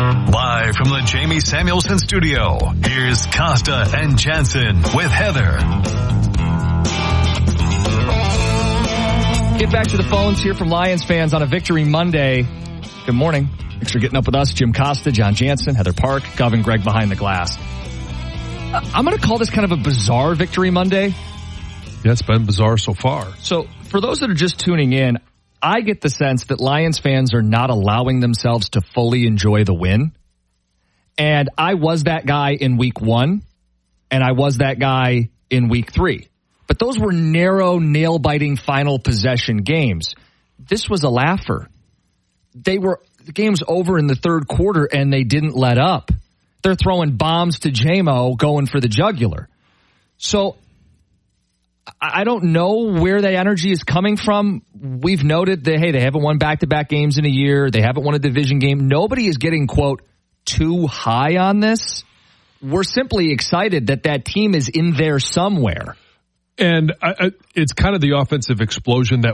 Live from the Jamie Samuelson studio, here's Costa and Jansen with Heather. Get back to the phones here from Lions fans on a Victory Monday. Good morning. Thanks for getting up with us. Jim Costa, John Jansen, Heather Park, Gov and Greg behind the glass. I'm going to call this kind of a bizarre Victory Monday. Yeah, it's been bizarre so far. So for those that are just tuning in, I get the sense that Lions fans are not allowing themselves to fully enjoy the win. And I was that guy in week 1, and I was that guy in week 3. But those were narrow, nail-biting final possession games. This was a laugher. The game's over in the third quarter, and they didn't let up. They're throwing bombs to J-Mo, going for the jugular. So I don't know where that energy is coming from. We've noted that, hey, they haven't won back-to-back games in a year. They haven't won a division game. Nobody is getting, quote, too high on this. We're simply excited that team is in there somewhere. And it's kind of the offensive explosion that